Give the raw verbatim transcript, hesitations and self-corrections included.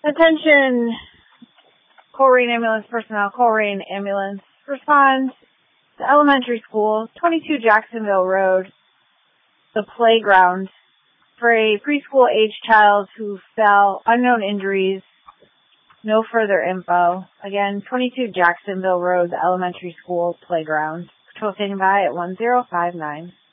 Attention, Colerain ambulance personnel, Colerain ambulance. Respond to elementary school, twenty-two Jacksonville Road, the playground, for a preschool age child who fell, unknown injuries, no further info. Again, twenty-two Jacksonville Road, the elementary school playground. Patrol standing by at one zero five nine.